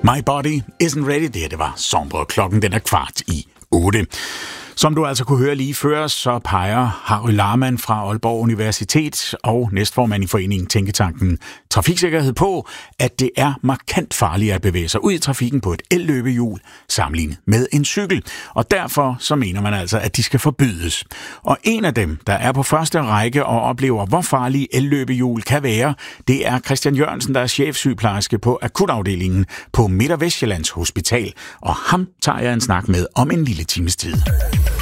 My Body Isn't Ready. Det var Sombre. Klokken den er 7:15. Som du altså kunne høre lige før, så peger Harry Lahrmann fra Aalborg Universitet og næstformand i foreningen Tænketanken Trafiksikkerhed på, at det er markant farligere at bevæge sig ud i trafikken på et elløbehjul sammenlignet med en cykel. Og derfor så mener man altså, at de skal forbydes. Og en af dem, der er på første række og oplever, hvor farlige elløbehjul kan være, det er Christian Jørgensen, der er chefsygeplejerske på akutafdelingen på Midt- og Vestjyllands Hospital. Og ham tager jeg en snak med om en lille times tid.